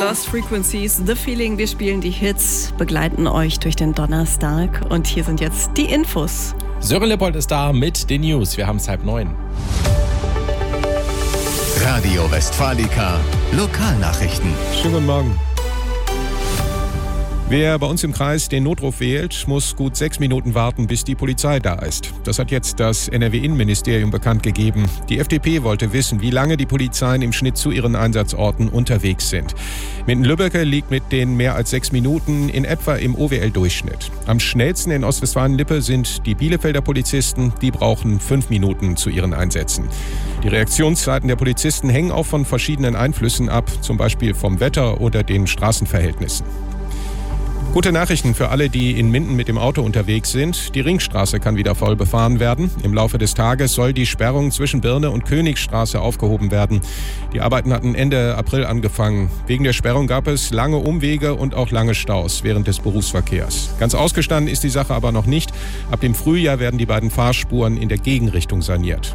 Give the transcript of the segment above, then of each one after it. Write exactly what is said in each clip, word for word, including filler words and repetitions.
Lost Frequencies, The Feeling. Wir spielen die Hits, begleiten euch durch den Donnerstag. Und hier sind jetzt die Infos. Sören Lippold ist da mit den News. Wir haben es halb neun. Radio Westfalica, Lokalnachrichten. Schönen guten Morgen. Wer bei uns im Kreis den Notruf wählt, muss gut sechs Minuten warten, bis die Polizei da ist. Das hat jetzt das N R W-Innenministerium bekannt gegeben. Die F D P wollte wissen, wie lange die Polizeien im Schnitt zu ihren Einsatzorten unterwegs sind. Minden-Lübbecke liegt mit den mehr als sechs Minuten in etwa im O W L-Durchschnitt. Am schnellsten in Ostwestfalen-Lippe sind die Bielefelder Polizisten. Die brauchen fünf Minuten zu ihren Einsätzen. Die Reaktionszeiten der Polizisten hängen auch von verschiedenen Einflüssen ab, zum Beispiel vom Wetter oder den Straßenverhältnissen. Gute Nachrichten für alle, die in Minden mit dem Auto unterwegs sind. Die Ringstraße kann wieder voll befahren werden. Im Laufe des Tages soll die Sperrung zwischen Birne und Königstraße aufgehoben werden. Die Arbeiten hatten Ende April angefangen. Wegen der Sperrung gab es lange Umwege und auch lange Staus während des Berufsverkehrs. Ganz ausgestanden ist die Sache aber noch nicht. Ab dem Frühjahr werden die beiden Fahrspuren in der Gegenrichtung saniert.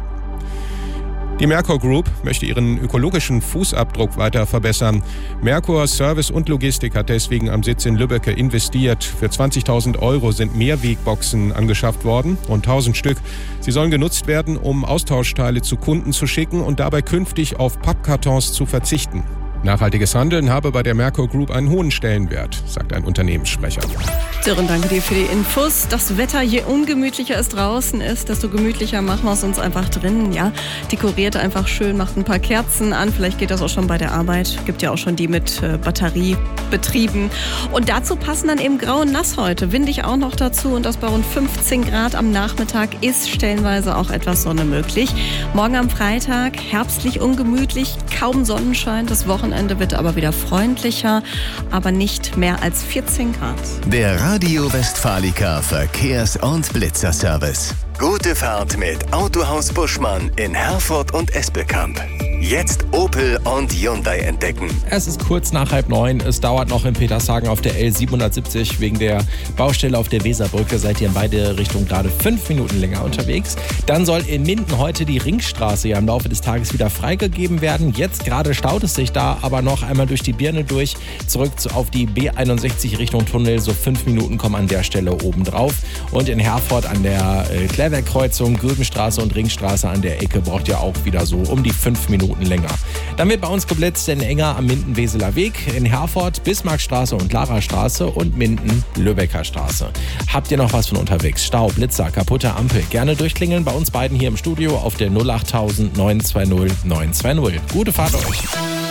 Die Merkur Group möchte ihren ökologischen Fußabdruck weiter verbessern. Merkur Service und Logistik hat deswegen am Sitz in Lübbecke investiert. Für zwanzigtausend Euro sind Mehrwegboxen angeschafft worden, rund tausend Stück. Sie sollen genutzt werden, um Austauschteile zu Kunden zu schicken und dabei künftig auf Pappkartons zu verzichten. Nachhaltiges Handeln habe bei der Merkur Group einen hohen Stellenwert, sagt ein Unternehmenssprecher. Sören, danke dir für die Infos. Das Wetter, je ungemütlicher es draußen ist, desto gemütlicher machen wir es uns einfach drinnen. Ja? Dekoriert einfach schön, macht ein paar Kerzen an. Vielleicht geht das auch schon bei der Arbeit. Gibt ja auch schon die mit äh, Batterie betrieben. Und dazu passen dann eben grau und nass heute. Windig auch noch dazu und das bei rund fünfzehn Grad am Nachmittag ist stellenweise auch etwas Sonne möglich. Morgen am Freitag herbstlich ungemütlich, kaum Sonnenschein. Das Wochenende wird aber wieder freundlicher, aber nicht mehr als vierzehn Grad. Der Radio Westfalica Verkehrs- und Blitzerservice. Gute Fahrt mit Autohaus Buschmann in Herford und Espelkamp. Jetzt Opel und Hyundai entdecken. Es ist kurz nach halb neun. Es dauert noch in Petershagen auf der L siebenhundertsiebzig. Wegen der Baustelle auf der Weserbrücke seid ihr in beide Richtungen gerade fünf Minuten länger unterwegs. Dann soll in Minden heute die Ringstraße ja im Laufe des Tages wieder freigegeben werden. Jetzt gerade staut es sich da aber noch einmal durch die Birne durch. Zurück zu, auf die B einundsechzig Richtung Tunnel. So fünf Minuten kommen an der Stelle oben drauf. Und in Herford an der äh, Klärwerkkreuzung, Gülbenstraße und Ringstraße an der Ecke braucht ihr auch wieder so um die fünf Minuten länger. Dann wird bei uns geblitzt in Enger am Minden-Weseler Weg, in Herford, Bismarckstraße und Larastraße und Minden-Lübecker Straße. Habt ihr noch was von unterwegs? Stau, Blitzer, kaputte Ampel? Gerne durchklingeln bei uns beiden hier im Studio auf der null acht tausend neun zwei null neun zwei null. Gute Fahrt euch!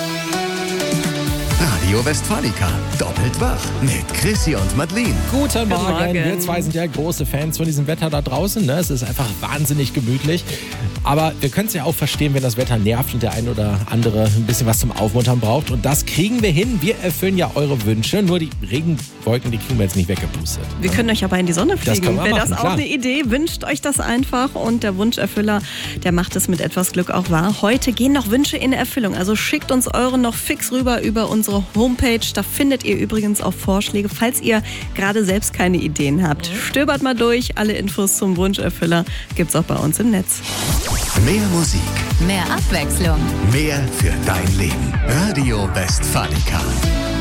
Radio Westfalica, doppelt wach mit Chrissy und Madeline. Guten Morgen. Morgen. Wir zwei sind ja große Fans von diesem Wetter da draußen. Ne? Es ist einfach wahnsinnig gemütlich. Aber wir können es ja auch verstehen, wenn das Wetter nervt und der ein oder andere ein bisschen was zum Aufmuntern braucht. Und das kriegen wir hin. Wir erfüllen ja eure Wünsche. Nur die Regenwolken, die kriegen wir jetzt nicht weggepustet. Wir können euch aber in die Sonne fliegen. Das können wir Wäre machen, das auch klar. eine Idee? Wünscht euch das einfach. Und der Wunscherfüller, der macht es mit etwas Glück auch wahr. Heute gehen noch Wünsche in Erfüllung. Also schickt uns eure noch fix rüber über unsere Homepage. Da findet ihr übrigens auch Vorschläge, falls ihr gerade selbst keine Ideen habt. Stöbert mal durch. Alle Infos zum Wunscherfüller gibt's auch bei uns im Netz. Mehr Musik, Mehr Abwechslung. mehr für dein Leben. Radio Westfalica.